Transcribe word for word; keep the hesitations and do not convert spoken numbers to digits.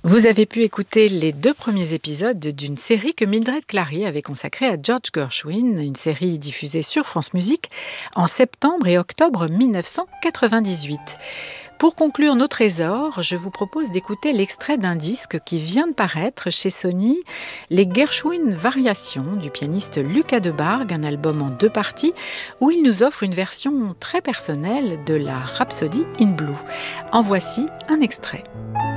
Vous avez pu écouter les deux premiers épisodes d'une série que Mildred Clary avait consacrée à George Gershwin, une série diffusée sur France Musique en septembre et octobre mille neuf cent quatre-vingt-dix-huit. Pour conclure nos trésors, je vous propose d'écouter l'extrait d'un disque qui vient de paraître chez Sony, les Gershwin Variations du pianiste Lucas Debargue, un album en deux parties où il nous offre une version très personnelle de la Rhapsody in Blue. En voici un extrait.